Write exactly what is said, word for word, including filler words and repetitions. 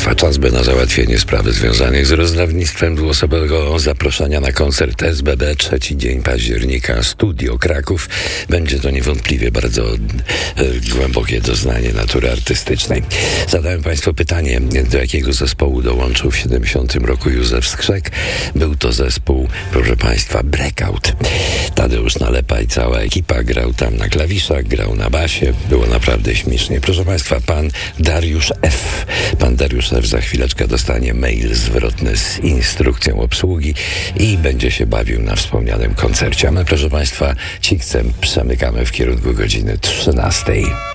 Państwa, czas by na załatwienie sprawy związanych z rozdawnictwem dwuosobowego zaproszenia na koncert S B B trzeci dzień października, Studio Kraków. Będzie to niewątpliwie bardzo e, głębokie doznanie natury artystycznej. Zadałem Państwu pytanie, do jakiego zespołu dołączył w siedemdziesiątym roku Józef Skrzek. Był to zespół, proszę Państwa, Breakout. Tadeusz Nalepa i cała ekipa grał tam na klawiszach, grał na basie. Było naprawdę śmiesznie. Proszę Państwa, pan Dariusz F. Pan Dariusz F. za chwileczkę dostanie mail zwrotny z instrukcją obsługi i będzie się bawił na wspomnianym koncercie. A my, proszę Państwa, cikcem przemykamy w kierunku godziny trzynastej.